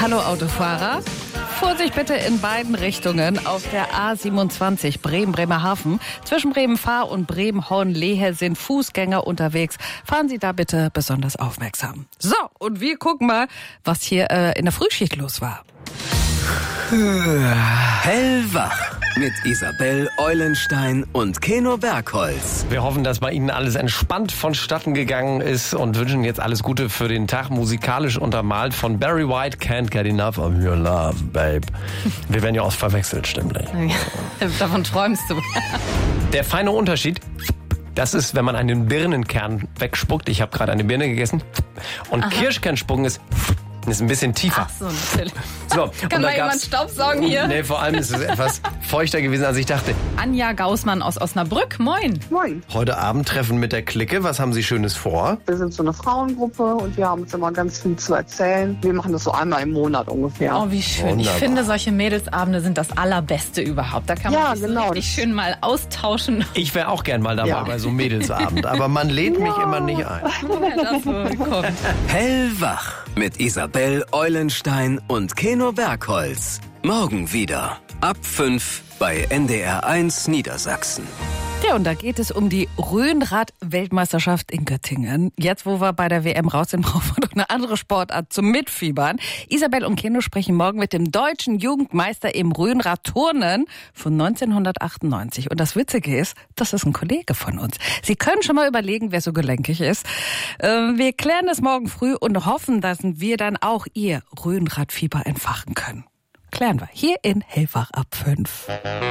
Hallo Autofahrer. Vorsicht bitte in beiden Richtungen auf der A27 Bremen-Bremerhaven. Zwischen Bremen-Fahr und Bremen-Hornlehe sind Fußgänger unterwegs. Fahren Sie da bitte besonders aufmerksam. So, und wir gucken mal, was hier in der Frühschicht los war. Hellwach mit Isabel Eulenstein und Keno Bergholz. Wir hoffen, dass bei Ihnen alles entspannt vonstatten gegangen ist und wünschen jetzt alles Gute für den Tag. Musikalisch untermalt von Barry White, Can't Get Enough of Your Love, Babe. Wir werden ja oft verwechselt, stimmlich. Davon träumst du. Der feine Unterschied, das ist, wenn man einen Birnenkern wegspuckt. Ich habe gerade eine Birne gegessen. Und Kirschkern spucken ist ein bisschen tiefer. Ach so, natürlich. So, Kann mal jemand Staubsaugen hier? Nee, vor allem ist es etwas feuchter gewesen, als ich dachte. Anja Gaußmann aus Osnabrück, moin. Moin. Heute Abend Treffen mit der Clique. Was haben Sie Schönes vor? Wir sind so eine Frauengruppe und wir haben uns immer ganz viel zu erzählen. Wir machen das so einmal im Monat ungefähr. Oh, wie schön. Wunderbar. Ich finde, solche Mädelsabende sind das Allerbeste überhaupt. Da kann man sich so richtig schön mal austauschen. Ich wäre auch gern mal dabei bei so einem Mädelsabend, aber man lädt mich immer nicht ein. Woher das wohl kommt. Hellwach mit Isabel Eulenstein und Keno Bergholz. Morgen wieder ab 5 bei NDR1 Niedersachsen. Ja, und da geht es um die Rhönrad-Weltmeisterschaft in Göttingen. Jetzt, wo wir bei der WM raus sind, brauchen wir doch eine andere Sportart zum Mitfiebern. Isabel und Keno sprechen morgen mit dem deutschen Jugendmeister im Rhönrad-Turnen von 1998. Und das Witzige ist, das ist ein Kollege von uns. Sie können schon mal überlegen, wer so gelenkig ist. Wir klären es morgen früh und hoffen, dass wir dann auch Ihr Rhönradfieber entfachen können. Klären wir hier in Hellwach ab 5.